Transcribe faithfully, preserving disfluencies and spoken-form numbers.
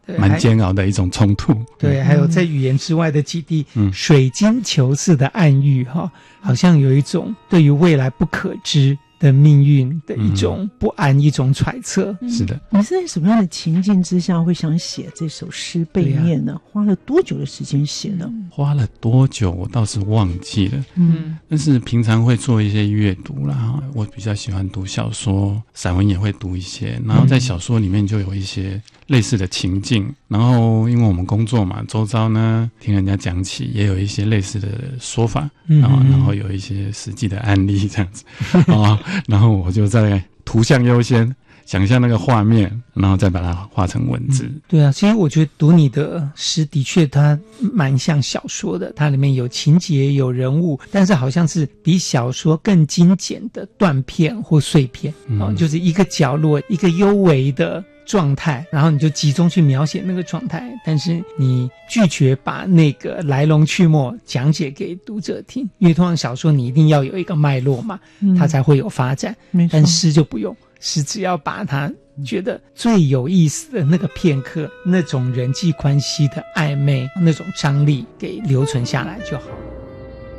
蛮煎熬的一种冲突。 对，还有在语言之外的几滴、 嗯、 水晶球似的暗喻哈，好像有一种对于未来不可知的命运的一种不安、嗯、一种揣测。 是的。 你是在什么样的情境之下会想写这首诗背面呢、啊、花了多久的时间写呢？ 花了多久我倒是忘记了， 嗯， 但是平常会做一些阅读啦，我比较喜欢读小说，散文也会读一些，然后在小说里面就有一些类似的情境，然后因为我们工作嘛，周遭呢听人家讲起也有一些类似的说法，然后然后有一些实际的案例这样子啊，然后我就在图像优先想象那个画面，然后再把它画成文字、嗯、 对啊，其实我觉得读你的诗的确它蛮像小说的，它里面有情节有人物，但是好像是比小说更精简的断片或碎片、嗯哦、就是一个角落一个幽微的状态，然后你就集中去描写那个状态，但是你拒绝把那个来龙去脉讲解给读者听，因为通常小说你一定要有一个脉络嘛、嗯、它才会有发展，但诗就不用，诗只要把它觉得最有意思的那个片刻，那种人际关系的暧昧，那种张力给留存下来就好。